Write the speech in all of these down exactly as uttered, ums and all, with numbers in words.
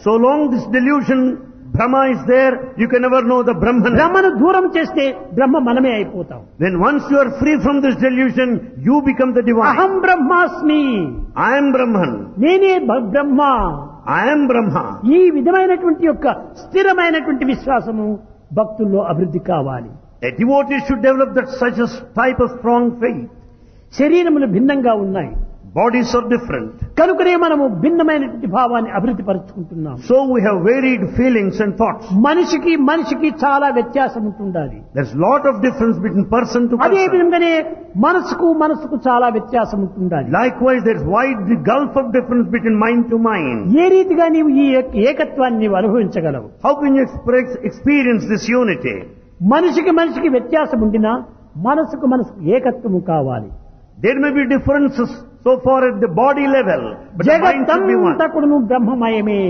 So long this delusion, Brahma is there, you can never know the Brahman. బ్రహ్మను దూరం చేస్తే బ్రహ్మ మనమే అయిపోతాం. When once you are free from this delusion, you become the divine. అహం బ్రహ్మాస్మి, I am Brahman. నేనే బ- బ్రహ్మ. I am Brahma. ఈ విధమైనటువంటి యొక్క స్థిరమైనటువంటి విశ్వాసము భక్తుల్లో అభివృద్ధి కావాలి. A devotee should develop that such a type of strong faith. శరీరములు భిన్నంగా ఉన్నాయి Bodies are different. కనుకనే మనము భిన్నమైనటువంటి భావాన్ని అభివృద్ధి పరుచుకుంటున్నాం. So we have varied feelings and thoughts. మనిషికి మనిషికి చాలా వ్యత్యాసం ఉంటుండాలి. There's lot of difference between person to అదే person. విధంగానే మనసుకు మనసుకు చాలా వ్యత్యాసం ఉంటుండాలి. Likewise, there's wide the gulf of difference between mind to mind. ఏ రీతిగా నీవు ఈ ఏక- ఏకత్వాన్ని నీవు అనుభవించగలవు? How can you express, experience this unity? మనిషికి మనిషికి వ్యత్యాసం ఉండినా మనసుకు మనసుకు ఏకత్వము కావాలి. There may be differences so far at the body level, but the mind should be one. జగత్తంతా కూడాను బ్రహ్మమయమే.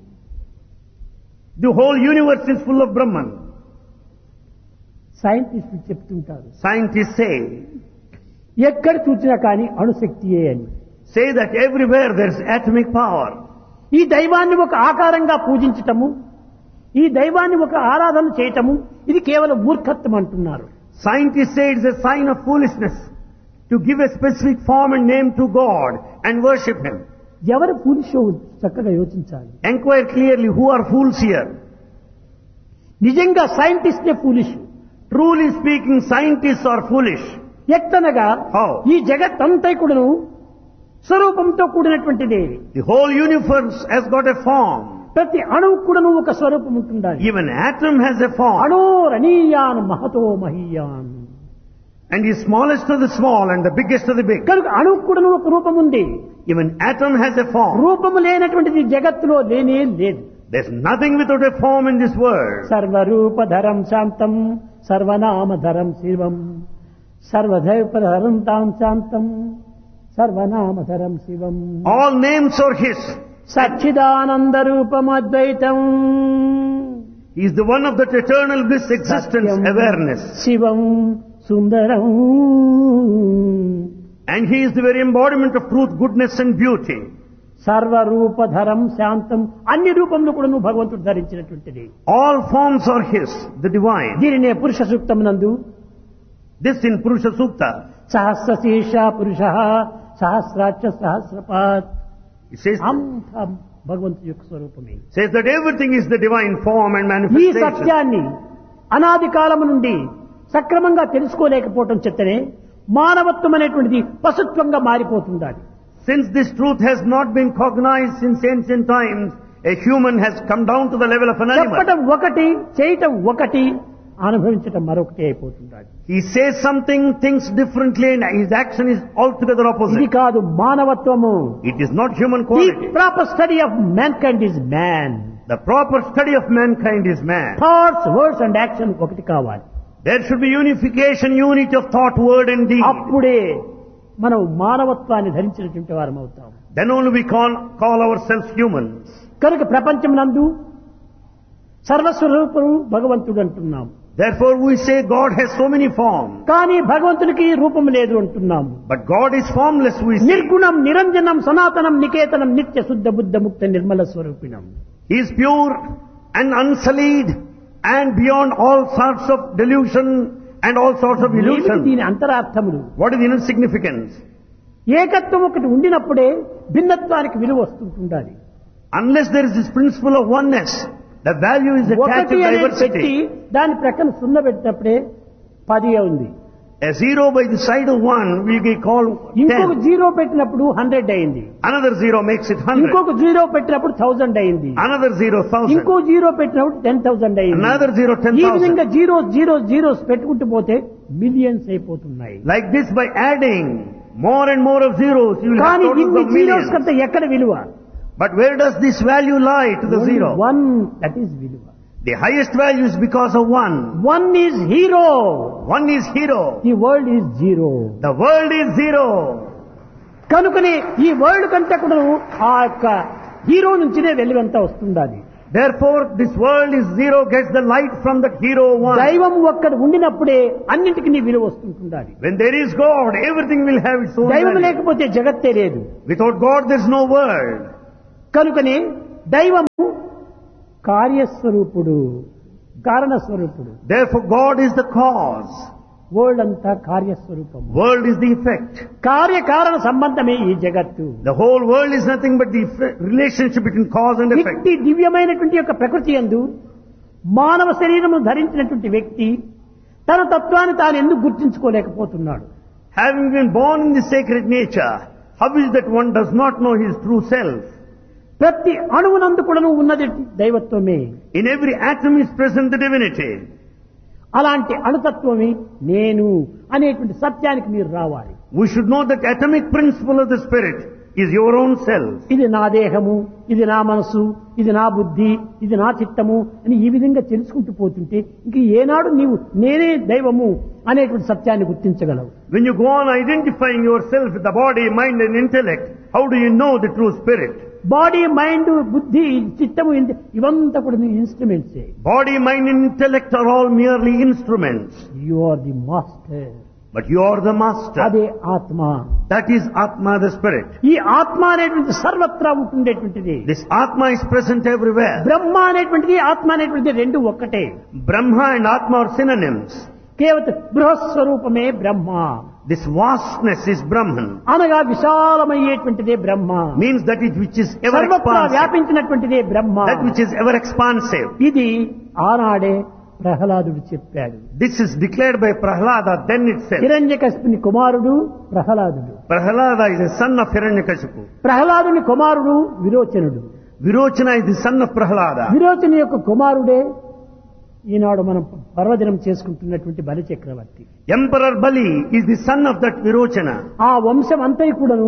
The whole universe is full of Brahman. సైంటిస్టులు చెప్తుంటారు, Scientists say, ఎక్కడ చూసినా కానీ అణుశక్తియే అని. say that everywhere there's atomic power. ఈ దైవాన్ని ఒక ఆకారంగా పూజించటము, ఈ దైవాన్ని ఒక ఆరాధన చేయటము, ఇది కేవలం మూర్ఖత్వం అంటున్నారు. Scientists say it's a sign of foolishness to give a specific form and name to God and worship Him. ఎవరు పూలిషో చక్కగా యోచించాలి. Enquire clearly who are fools here. నిజంగా సైంటిస్టే పూలిష్. Truly speaking, scientists are foolish. ఎత్తనగా How? ఈ జగత్తంతా కూడాను స్వరూపంతో కూడినటువంటిదే. The whole universe has got a form. ప్రతి అణువు కూడాను ఒక స్వరూపం ఉంటుండాలి. Even atom has a form. అణోరణీయాన్ Mahato మహీయాన్. And the smallest of the small and the biggest of the big. కనుక అణువు కూడాను ఒక రూపం ఉంది. Even atom has a form. రూపము లేనటువంటిది జగత్తులో లేనే లేదు. There's nothing without a form in this world. సర్వరూపధరం శాంతం సర్వనామధరం శివం సర్వధైపధరం తాం శాంతం సర్వనామధరం శివం. All names are His. Sachchidananda రూపం అద్వైతం He is the one of that eternal bliss, existence, Satyam awareness. Shivam Sundaram. And He is the very embodiment of truth, goodness and beauty. సర్వరూపధరం శాంతం, అన్ని రూపంలో కూడా నువ్వు భగవంతుడు ధరించినటువంటిది. All forms are His, the divine. దీనినే పురుష సూక్తం నందు This in Purusha Sukta. సహస్ర శీర్ష పురుష సహస్రాక్ష సహస్రపాత్, It says, అంత భగవంతుడి యొక్క స్వరూపమే. says that everything is the divine form and ఈ manifestation. సత్యాన్ని అనాది కాలము నుండి సక్రమంగా తెలుసుకోలేకపోవటం చేతనే మానవత్వం అనేటువంటిది పశుత్వంగా మారిపోతుండాలి. Since this truth has not been cognized since ancient times, a human has come down to the level of an animal. చెప్పటం ఒకటి, చేయటం ఒకటి, అనుభవించటం మరొకటి అయిపోతుండాలి. He says something, thinks differently, and his action is altogether ఇది opposite. కాదు మానవత్వము. It is not human the quality. Proper study of mankind is man. The proper study of mankind is man. Thoughts, words and action ఒకటి కావాలి. There should be unification, unity of thought, word and deed. అప్పుడే మనం మానవత్వాన్ని ధరించినటువంటి వారం అవుతాం. Then only we call, call ourselves humans. కనుక ప్రపంచం నందు సర్వస్వరూపుడు భగవంతుడు అంటున్నాం. Therefore we say God has so many forms. కానీ భగవంతునికి రూపం లేదు అంటున్నాం. But God is formless, we say. నిర్గుణం నిరంజనం సనాతనం నికేతనం నిత్య శుద్ధ బుద్ధ ముక్త Nirmala స్వరూపిణం. He is pure and unsullied and beyond all sorts of delusion and all sorts of ఏమిటి illusion. దీని అంతరార్థములు? What is the inner significance? ఏకత్వం ఒకటి ఉండినప్పుడే భిన్నత్వానికి విలువ వస్తుంటుండాలి. Unless there is this principle of oneness, the value is attached ఒకటి to అనేది పెట్టి diversity. దాని ప్రక్కన సున్నా పెట్టినప్పుడే పది ఉంది. A zero by the side of one will be called ఇంకొక ten. జీరో పెట్టినప్పుడు హండ్రెడ్ అయింది. Another zero makes it hundred. ఇంకొక జీరో పెట్టినప్పుడు థౌజండ్ అయింది. Another zero thousand. ఇంకో జీరో పెట్టినప్పుడు టెన్ థౌజండ్ అయింది. Another zero ten ఈ విధంగా thousand. జీరో జీరో జీరోస్ పెట్టుకుంటూ పోతే మిలియన్స్ అయిపోతున్నాయి. Like this, by adding more and more of zeros, you will have కానీ totals ఇన్ని of జీరోస్ millions. కంటే ఎక్కడ విలువ? But where does this value lie to the zero? One, that is విలువ. The highest value is because of one. One is hero, One is hero. The world is zero. The world is zero. కనుకనే ఈ world కంటే కూడా ఆ యొక్క hero నుంచినే వెలుగంతా వస్తుండాలి. Therefore, this world is zero, gets the light from that hero one. దైవం ఒక్కడ ఉండినప్పుడే అన్నింటికి నీ విలువ వస్తుంటుండాలి. When there is God, everything will have its own దైవం value. లేకపోతే జగత్తే లేదు. Without God, there is no world. కనుకనే దైవము కార్యస్వరూపుడు, కారణస్వరూపుడు. Therefore God is the cause. World అంతా కార్యస్వరూపం. World is the effect. కార్యకారణ సంబంధమే ఈ జగత్తు. The whole world is nothing but the effect- relationship between cause and effect. ఇట్టి దివ్యమైనటువంటి యొక్క ప్రకృతి యందు మానవ శరీరము ధరించినటువంటి వ్యక్తి తన తత్వాన్ని తాను ఎందుకు గుర్తించుకోలేకపోతున్నాడు? Having been born in the sacred nature, how is that one does not know his true self? ప్రతి అణువునందు కూడాను ఉన్నది దైవత్వమే. In every atom is present the divinity. అలాంటి అణుతత్వమే నేను అనేటువంటి సత్యానికి మీరు రావాలి. We should know that atomic principle of the spirit is your own self. ఇది నా దేహము, ఇది నా మనసు, ఇది నా బుద్ధి, ఇది నా చిత్తము అని ఈ విధంగా తెలుసుకుంటూ పోతుంటే ఇంక ఏనాడు నీవు నేనే దైవము అనేటువంటి సత్యాన్ని గుర్తించగలవు. When you go on identifying yourself with the body, mind and intellect, how do you know the true spirit? Body, mind, బుద్ధి, చిత్తము ఇంత- ఇవంతా కూడా ఇన్స్ట్రుమెంట్సే. Body, mind and intellect are all merely instruments. You are the master. But you are the master. అదే ఆత్మ. That is Atma, the spirit. ఈ ఆత్మ అనేటువంటి సర్వత్రా ఉంటుండేటువంటిది. This Atma is present everywhere. బ్రహ్మ అనేటువంటిది ఆత్మ అనేటువంటిది రెండు ఒక్కటే. Brahma and Atma are synonyms. కేవలం బృహస్వరూపమే బ్రహ్మ. This vastness is Brahman. అనగా విశాలమయ్యేటువంటిదే బ్రహ్మ. Means that it which is ever సర్వత్రా expansive. వ్యాపించినటువంటిదే Brahma. That which is ever expansive. ఇది ఆనాడే ప్రహ్లాదుడు చెప్పాడు. This is declared by Prahlada then itself. హిరణ్యకశిపుని కుమారుడు ప్రహ్లాదుడు. Prahlada is the son of Hiranyakashipu. ప్రహ్లాదుని కుమారుడు విరోచనుడు. Virochana is the son of Prahlada. విరోచన యొక్క కుమారుడే ఈనాడు మనం పర్వదినం చేసుకుంటున్నటువంటి బలి చక్రవర్తి. Emperor Bali is the son of that Virochana. ఆ వంశం అంతా కూడాను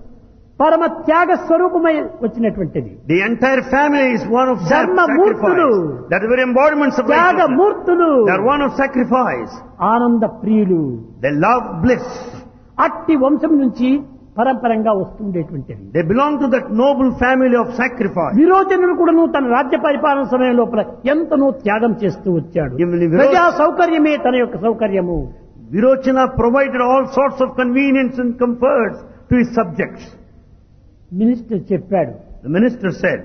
పరమ త్యాగ స్వరూపమై వచ్చినటువంటిది. The entire family is one of ధర్మ sacrifice. మూర్తులు. That are very embodiments of Tyaga righteousness. మూర్తులు. They are one of sacrifice. ఆనంద ప్రియులు. They love bliss. అట్టి వంశం నుంచి పరంపరంగా వస్తుండేటువంటిది. They belong to that noble family of sacrifice. విరోచనుడు కూడాను తన రాజ్య పరిపాలన సమయం లోపల ఎంతనో త్యాగం చేస్తూ వచ్చాడు. Even the Viro- ప్రజా సౌకర్యమే తన యొక్క సౌకర్యము. Virochana provided all sorts of convenience and comforts to his subjects. Minister చెప్పాడు, The minister said,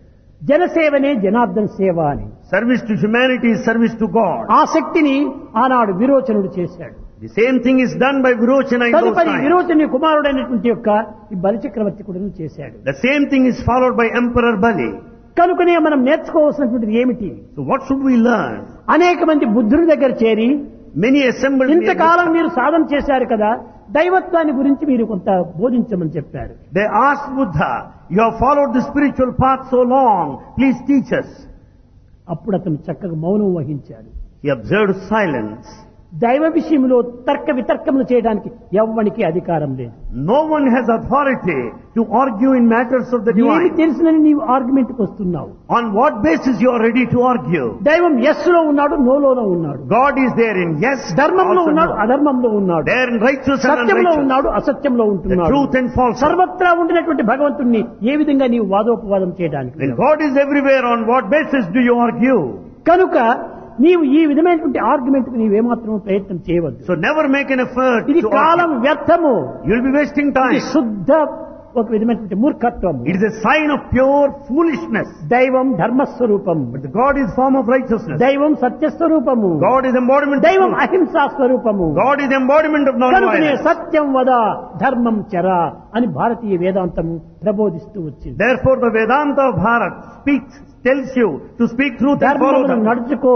జనసేవనే జనార్దన్ సేవ అని. service to humanity is service to God. ఆ శక్తిని ఆనాడు విరోచనుడు చేశాడు. The same thing is done by Virochana in those తదుపరి times. విరోచని కుమారుడైనటువంటి యొక్క ఈ బలిచక్రవర్తి కూడా చేశాడు. The same thing is followed by Emperor Bali. కనుకనే మనం నేర్చుకోవాల్సినటువంటిది ఏమిటి? So what should we learn? అనేక మంది బుద్ధుని దగ్గర చేరి Many assembled near ఇంతకాలం Buddha. మీరు సాధన చేశారు కదా, దైవత్వాన్ని గురించి మీరు కొంత బోధించమని చెప్పారు. They asked Buddha, you have followed the spiritual path so long, please teach us. అప్పుడు అతను చక్కగా మౌనం వహించాడు. He observed silence. దైవ విషయంలో తర్క వితర్కములు చేయడానికి ఎవ్వనికి అధికారం లేదు. No one has authority to argue in matters of the ఏమి divine. తెలిసినని నీవు ఆర్గ్యుమెంట్ కి వస్తున్నావు. On what basis you are ready to argue? దైవం ఎస్ లో ఉన్నాడు, నోలోనో ఉన్నాడు. God is there in yes, ధర్మంలో also ఉన్నాడు, no. అధర్మంలో ఉన్నాడు. There in righteous and సత్యంలో unrighteous. ఉన్నాడు, అసత్యంలో The ఉంటున్నాడు. truth and falsehood. సర్వత్రా ఉండినటువంటి భగవంతుణ్ణి ఏ విధంగా నీవు వాదోపవాదం చేయడానికి? When God is everywhere, on what basis do you argue? కనుక నీవు ఈ విధమైనటువంటి ఆర్గ్యుమెంట్ కు నీవేమాత్రం ప్రయత్నం చేయవద్దు. So never make an effort ఇది to కాలం argue. వ్యర్థము. You'll be wasting ఇది time. శుద్ధ ఒక విధమైనటువంటి మూర్ఖత్వం. It is a sign of pure foolishness. దైవం ధర్మస్వరూపం, But the God is form of righteousness. దైవం సత్యస్వరూపము, God is embodiment of దైవం truth. అహింసా స్వరూపము. God is embodiment of కనుకనే non-violence. సత్యం వద ధర్మం చర అని భారతీయ వేదాంతము ప్రబోధిస్తూ వచ్చింది. Therefore the Vedanta of Bharat speaks, tells you to speak truth and follow ధర్మమును them. నడుచుకో,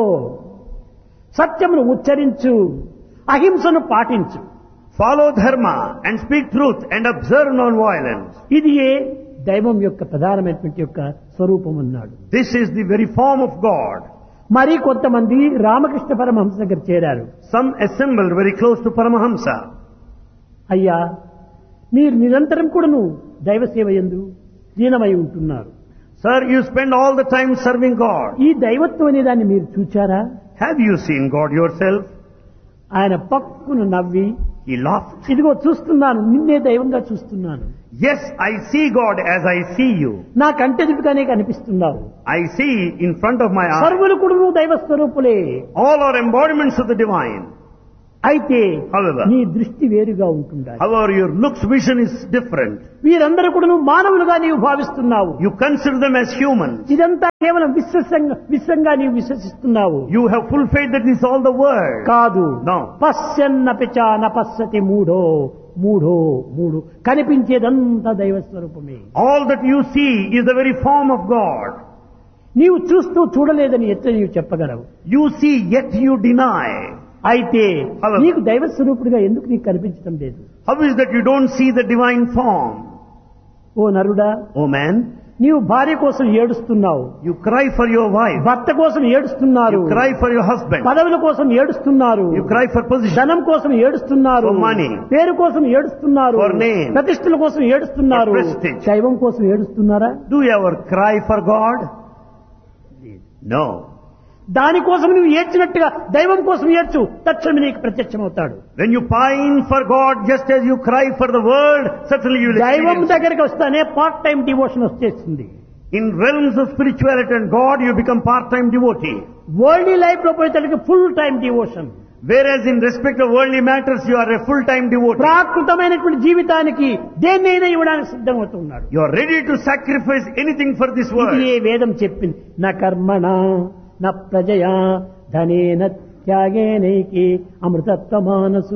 సత్యమును ఉచ్చరించు, అహింసను పాటించు. Follow dharma and speak truth and observe non-violence. ఇది ఏ దైవం యొక్క ప్రధానమైనటువంటి యొక్క స్వరూపం అన్నాడు. This is the very form of God. మరి కొంతమంది రామకృష్ణ పరమహంస దగ్గర చేరారు. Some assembled very close to Paramahamsa. అయ్యా, మీరు నిరంతరం కూడాను దైవ సేవ యందు లీనమై ఉంటున్నారు. Sir, you spend all the time serving God. ఈ దైవత్వం అనే దాన్ని మీరు చూచారా? Have you seen God yourself? ఆయన పక్కును నవ్వి, He laughed. ఇదిగో చూస్తున్నాను, నిన్నే దైవంగా చూస్తున్నాను. Yes, I see God as I see you. నా కంటెదుటిగానే కనిపిస్తున్నావు. I see in front of my eyes. సర్వులు కూడాను దైవ స్వరూపులే. All are embodiments of the divine. అయితే However. నీ దృష్టి వేరుగా ఉంటుండాలి. However, your looks vision is different. వీరందరూ కూడా నువ్వు మానవులుగా నీవు భావిస్తున్నావు. You consider them as humans. ఇదంతా కేవలం విశ్వసంగా విశ్వంగా నీవు విశ్వసిస్తున్నావు. You have full faith that this is all the world. కాదు. No. పశ్యన్నపి చ న పశ్యతి మూఢో మూఢో మూడు కనిపించేదంతా దైవ స్వరూపమే. All that you see is the very form of God. నీవు చూస్తూ చూడలేదని ఎట్లా నీవు చెప్పగలవు? You see, yet you deny. అయితే However. నీకు దైవ స్వరూపుడిగా ఎందుకు నీకు కనిపించడం లేదు? How is that you don't see the divine form? ఓ నరుడా, Oh man, నీవు భార్య కోసం ఏడుస్తున్నావు, you cry for your wife. భర్త కోసం ఏడుస్తున్నారు, You cry for your husband. పదవుల కోసం ఏడుస్తున్నారు, You cry for position. ధనం కోసం ఏడుస్తున్నారు, For money. పేరు కోసం ఏడుస్తున్నారు, For name. ప్రతిష్టల కోసం ఏడుస్తున్నారు. For prestige. దైవం కోసం ఏడుస్తున్నారా? Do you ever cry for God? No. దానికోసం నువ్వు ఏడ్చినట్టుగా దైవం కోసం ఏడ్చు, తక్షణమే నీకు ప్రత్యక్షమవుతాడు. When you pine for God just as you cry for the world, certainly you will దైవం experience. దగ్గరికి వస్తానే పార్ట్ టైం డివోషన్ వచ్చేస్తుంది. In realms of spirituality and God, you become part-time devotee. World life లో పోయేసరికి full time devotion. Whereas in respect of worldly matters, you are a full-time devotee. ప్రాకృతమైనటువంటి జీవితానికి దేన్నైనా ఇవ్వడానికి సిద్ధమవుతున్నాడు. You are ready to sacrifice anything for this ఇది world. ఏ వేదం చెప్పింది. నా కర్మణ నా ప్రజయా ధనేన త్యాగేనైకి అమృతత్వమానసు.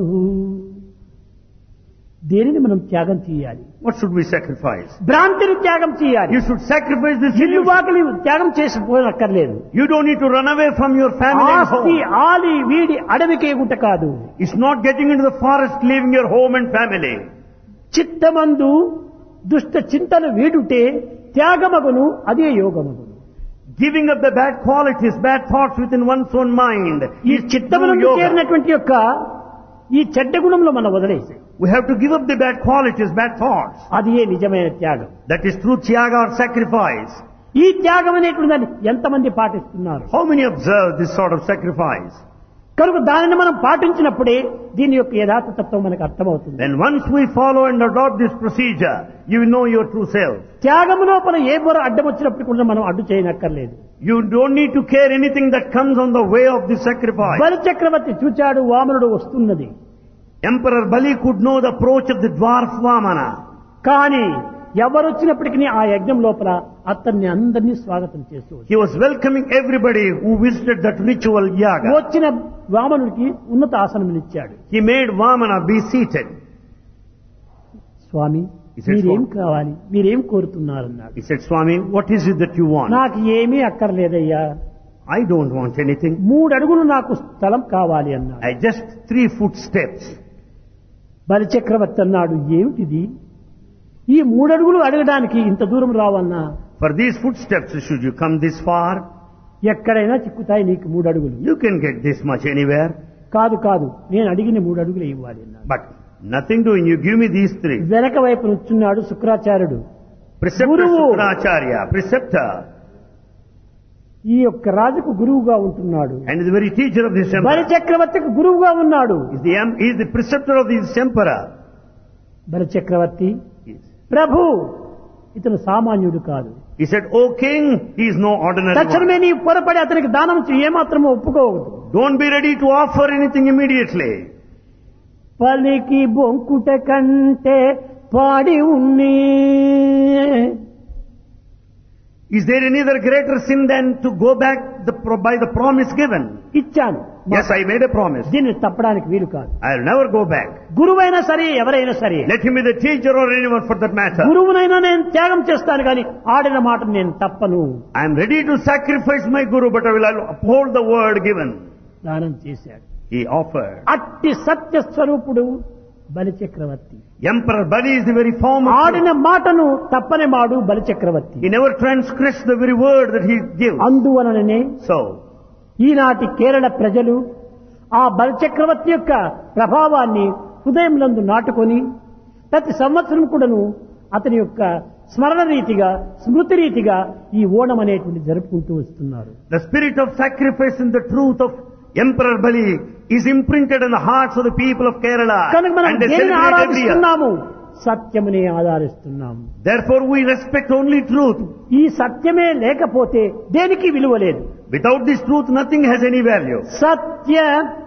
దేనిని మనం త్యాగం చేయాలి? What should we sacrifice? భ్రాంతిని త్యాగం చేయాలి. You should sacrifice this ఇల్లు illusion. వాకిలి త్యాగం చేసిపోనక్కర్లేదు. You don't need to run away from your family and ఆస్తి home. ఆలి వీడి అడవికే గుట్ట కాదు. It's not getting into the forest, leaving your home and family. చిత్తమందు దుష్ట చింతలు వీడుటే త్యాగమగును, అదే యోగమగును. Giving up the bad qualities, bad thoughts within one's own mind ఈ is true చిత్తమునందు yoga. చేరినటువంటి యొక్క ఈ చెడ్డ గుణంలో మనం వదిలేసి We have to give up the bad qualities, bad thoughts. అది ఏ నిజమైన త్యాగం. That is true tyaga or sacrifice. ఈ త్యాగం అనేటువంటి దాన్ని ఎంతమంది పాటిస్తున్నారు? How many observe this sort of sacrifice? కనుక దానిని మనం పాటించినప్పుడే దీని యొక్క యథార్థ తత్వం మనకు అర్థమవుతుంది. Then once we follow and adopt this procedure, you will know your true self. త్యాగం లోపల ఏ బొర అడ్డం వచ్చినప్పుడు కూడా మనం అడ్డు చేయనక్కర్లేదు. You don't need to care anything that comes on the way of this sacrifice. బలి చక్రవర్తి చూచాడు, వామనుడు వస్తున్నది. Emperor Bali could know the approach of the dwarf Vamana. కానీ ఎవరు వచ్చినప్పటికీ ఆ యజ్ఞం లోపల అతన్ని అందరినీ స్వాగతం చేస్తూ వచ్చాడు. He was welcoming everybody who visited that ritual yaga. వచ్చిన వామనుడికి ఉన్నత ఆసనం ఇచ్చాడు. He made Vamana be seated. Swamy, He said, మీరేం "Swami." కావాలి, మీరేం కోరుతున్నారన్నాడు. He said, Swami, what is it that you want? నాకు ఏమీ అక్కర్లేదయ్యా, I don't want anything. మూడు అడుగులు నాకు స్థలం కావాలి అన్నాడు. I just three foot steps. బలి చక్రవర్తి అన్నాడు, ఏమిటిది? ఈ మూడు అడుగులు అడగడానికి ఇంత దూరం రావన్నా? For these footsteps, should you come this far? ఎక్కడైనా చిక్కుతాయి నీకు మూడు అడుగులు. You can get this much anywhere. కాదు కాదు, నేను అడిగిన మూడు అడుగులు ఇవ్వాలి అన్నాడు. But nothing doing, you give me these three. వెనక వైపు నుంచున్నాడు శుక్రాచార్యుడు. Preceptor Guru. Sukracharya, preceptor, ఈ యొక్క రాజుకు గురువుగా ఉంటున్నాడు. and is the very teacher of this బలి emperor. చక్రవర్తికి గురువుగా ఉన్నాడు. Is the, em- he is the preceptor of this emperor. బలి చక్రవర్తి, Yes. ప్రభు, ఇతను సామాన్యుడు కాదు. He said, O king, he is no ordinary తక్షణమే one. నీ పొరపడి అతనికి దానం ఏమాత్రమో ఒప్పుకోవద్దు. Don't be ready to offer anything immediately. పలికి బొంకుట కంటే పాడి ఉన్నే. Is there any other greater sin than to go back the, pro- by the promise given? ఇచ్చాను, Yes, I made a promise. దీన్ని తప్పడానికి వీలు కాదు. I'll never go back. గురువైనా సరే, ఎవరైనా సరే, Let him be the teacher or anyone for that matter. గురువునైనా నేను త్యాగం చేస్తాను కానీ ఆడిన మాట నేను తప్పను. I am ready to sacrifice my guru, but I will uphold the word given. దానం చేశాడు. He offered. అట్టి సత్య స్వరూపుడు బలి చక్రవర్తి. Emperor Bali is the very form of ఆడిన మాటను తప్పని మాడు బలి చక్రవర్తి. He never transgressed the very word that he gives. అందువలననే So, ఈనాటి కేరళ ప్రజలు ఆ బలి చక్రవర్తి యొక్క ప్రభావాన్ని హృదయంలందు నాటుకొని ప్రతి సంవత్సరం కూడాను అతని యొక్క స్మరణ రీతిగా, స్మృతి రీతిగా ఈ ఓణం అనేటువంటి జరుపుకుంటూ వస్తున్నారు. the spirit of sacrifice and the truth of Emperor Bali is imprinted in the hearts of the people of Kerala. కనుక మనం And they దేనిని celebrate every year. ఆరాధిస్తున్నాము? సత్యమునే ఆధారిస్తున్నాము. Therefore, we respect only truth. ఈ సత్యమే లేకపోతే దేనికి విలువ లేదు. Without this truth, nothing has any value. Satya